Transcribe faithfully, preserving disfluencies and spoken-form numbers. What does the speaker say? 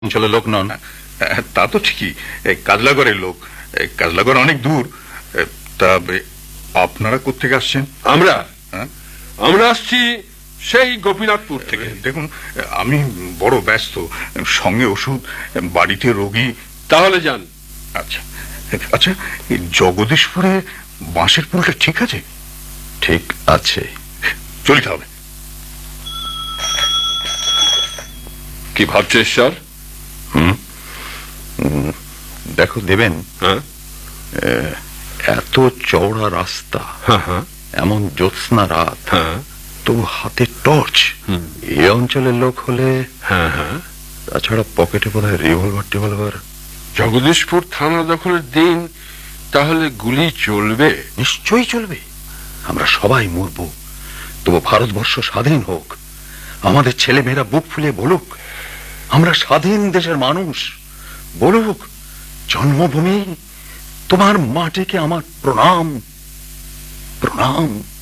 অঞ্চলের লোক নন। তা তো ঠিকই, কাজলাগড়ের লোক। কাজলাগড় অনেক দূর। তা আপনারা কোত্থেকে আসছেন? আমরা আমরা আসছি সেই গোপীনাথপুর থেকে। দেখুন, আমি বড় ব্যস্ত, সঙ্গে ওষুধ, বাড়িতে রোগী। তাহলে যান। আচ্ছা আচ্ছা, জগদীশপুরে বাঁশের পুলটা ঠিক আছে? ঠিক আছে, চলি তাহলে। কি ভাবছো ঈশ্বর? হুম দেখো দেবেন, হ্যাঁ এত চওড়া রাস্তা, হ্যাঁ হ্যাঁ এমন জ্যোৎস্না রাত, হ্যাঁ তবু হাতে টর্চ। এই অঞ্চলের লোক হলে, হ্যাঁ হ্যাঁ তাছাড়া পকেটে বোধহয় রিভলভার টিভলভার। জগদীশপুর থানা দখলের দিন তাহলে গুলি চলবে? নিশ্চয়ই চলবে। আমরা সবাই মরব, তবু ভারতবর্ষ স্বাধীন হোক। আমাদের ছেলে মেয়েরা বুক ফুলিয়ে বলুক, আমরা স্বাধীন দেশের মানুষ। বলুক, জন্মভূমি, তোমার মাটিকে আমার প্রণাম, প্রণাম।